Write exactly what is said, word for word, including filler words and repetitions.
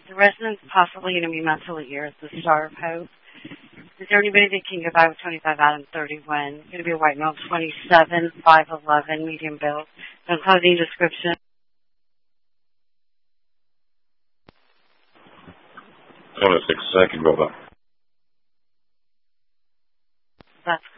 The resident's possibly going to be mentally ill at the Star of Hope. Is there anybody that can get by with twenty-five Adam thirty-one? Going to be a white male, twenty-seven, five eleven, medium build. No clothing description. Hold on a six second, brother. That's